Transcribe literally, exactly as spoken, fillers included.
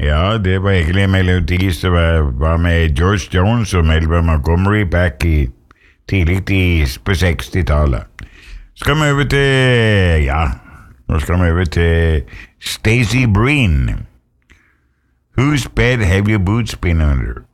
Ja, det var egentlig en melodi som var, var med George Jones og Melba Montgomery back i tidlig i, på sekstitallet. Skal vi over til, ja, nå skal vi over til Stacey Breen. Whose bed have your boots been under?